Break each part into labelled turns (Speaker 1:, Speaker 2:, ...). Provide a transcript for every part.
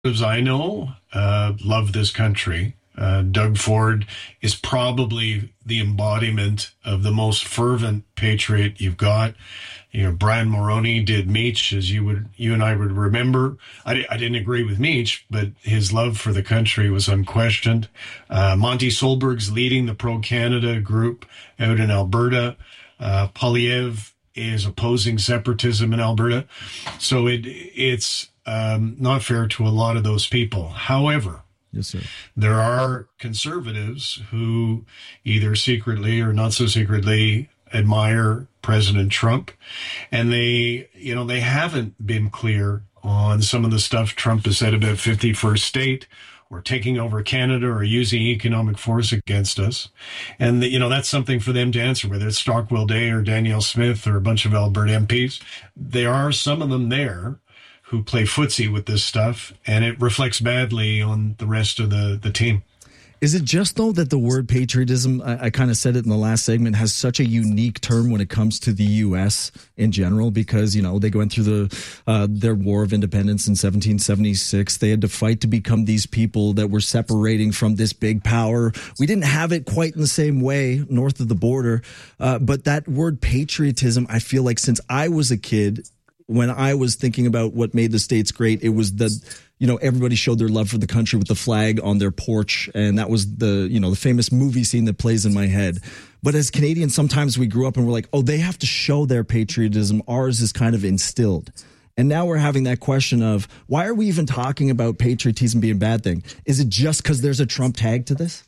Speaker 1: Conservatives I know love this country. Doug Ford is probably the embodiment of the most fervent patriot you've got. You know, Brian Mulroney did Meech, as you and I would remember. I didn't agree with Meech, but his love for the country was unquestioned. Monty Solberg's leading the pro-Canada group out in Alberta. Poilievre is opposing separatism in Alberta. So it's not fair to a lot of those people. However,
Speaker 2: yes, sir, there
Speaker 1: are conservatives who either secretly or not so secretly admire President Trump, and they haven't been clear on some of the stuff Trump has said about 51st state or taking over Canada or using economic force against us. And that's something for them to answer, whether it's Stockwell Day or Danielle Smith or a bunch of Alberta MPs. There are some of them there who play footsie with this stuff, and it reflects badly on the rest of the team.
Speaker 2: Is it just, though, that the word patriotism, I kind of said it in the last segment, has such a unique term when it comes to the U.S. in general? Because, they went through their War of Independence in 1776. They had to fight to become these people that were separating from this big power. We didn't have it quite in the same way north of the border. But that word patriotism, I feel like since I was a kid, when I was thinking about what made the States great, it was that, everybody showed their love for the country with the flag on their porch. And that was the famous movie scene that plays in my head. But as Canadians, sometimes we grew up and we're like, oh, they have to show their patriotism. Ours is kind of instilled. And now we're having that question of, why are we even talking about patriotism being a bad thing? Is it just because there's a Trump tag to this?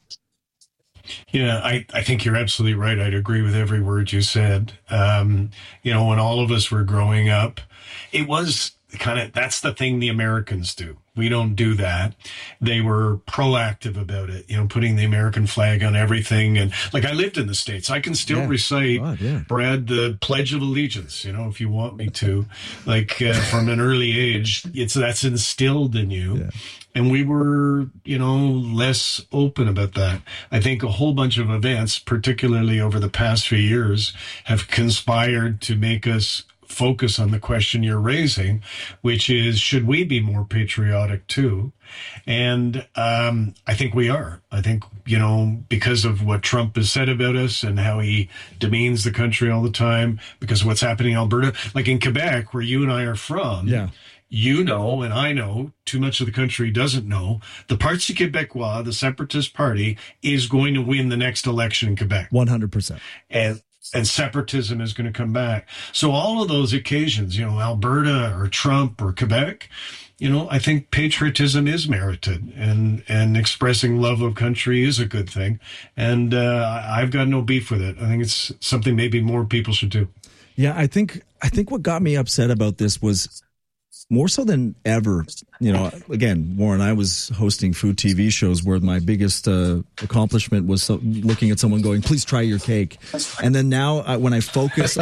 Speaker 1: Yeah, I think you're absolutely right. I'd agree with every word you said. When all of us were growing up, it was that's the thing the Americans do. We don't do that. They were proactive about it, putting the American flag on everything. And I lived in the States. I can still recite, Brad, the Pledge of Allegiance, if you want me to, from an early age. That's instilled in you. Yeah. And we were, less open about that. I think a whole bunch of events, particularly over the past few years, have conspired to make us focus on the question you're raising, which is, should we be more patriotic too? And I think we are. I think, because of what Trump has said about us and how he demeans the country all the time, because of what's happening in Alberta, in Quebec, where you and I are from. Yeah. And I know, too much of the country doesn't know, the Parti Québécois, the separatist party, is going to win the next election in Quebec.
Speaker 2: 100%.
Speaker 1: And separatism is going to come back. So all of those occasions, Alberta or Trump or Quebec, I think patriotism is merited, and expressing love of country is a good thing. And I've got no beef with it. I think it's something maybe more people should do.
Speaker 2: Yeah, I think what got me upset about this was, more so than ever, again, Warren, I was hosting food TV shows where my biggest accomplishment was looking at someone going, please try your cake. And then now when I focus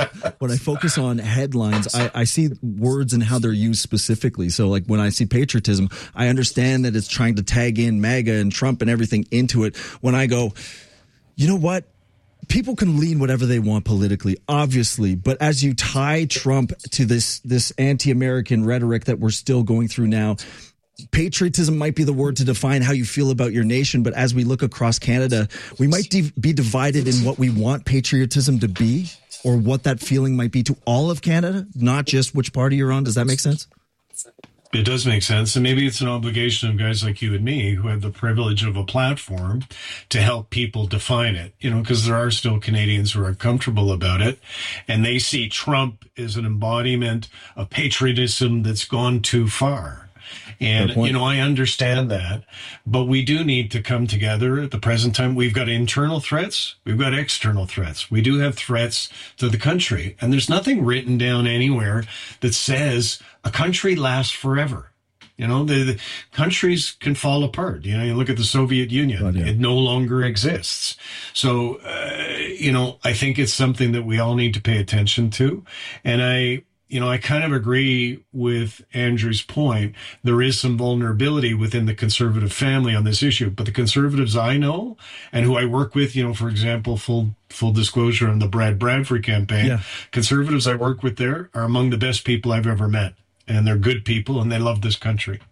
Speaker 2: on headlines, I see words and how they're used specifically. So when I see patriotism, I understand that it's trying to tag in MAGA and Trump and everything into it. When I go, you know what? People can lean whatever they want politically, obviously, but as you tie Trump to this anti-American rhetoric that we're still going through now, patriotism might be the word to define how you feel about your nation. But as we look across Canada, we might be divided in what we want patriotism to be, or what that feeling might be to all of Canada, not just which party you're on. Does that make sense?
Speaker 1: It does make sense. And maybe it's an obligation of guys like you and me who have the privilege of a platform to help people define it, because there are still Canadians who are uncomfortable about it. And they see Trump as an embodiment of patriotism that's gone too far. And, I understand that, but we do need to come together at the present time. We've got internal threats. We've got external threats. We do have threats to the country. And there's nothing written down anywhere that says a country lasts forever. The countries can fall apart. You look at the Soviet Union, It no longer exists. So, I think it's something that we all need to pay attention to. And I kind of agree with Andrew's point. There is some vulnerability within the Conservative family on this issue, but the Conservatives I know and who I work with, for example, full disclosure on the Brad Bradford campaign, Conservatives I work with there are among the best people I've ever met. And they're good people and they love this country.